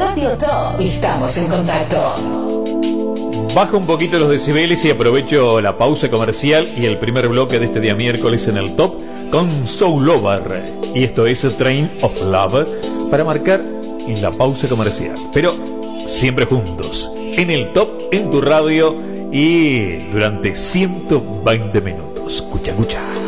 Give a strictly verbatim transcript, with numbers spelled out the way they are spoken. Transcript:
Radio Top. Estamos en contacto. Bajo un poquito los decibeles y aprovecho la pausa comercial y el primer bloque de este día miércoles en el Top con Soul Lover. Y esto es A Train of Love para marcar la pausa comercial. Pero siempre juntos, en el Top, en tu radio y durante ciento veinte minutos. Escucha, escucha.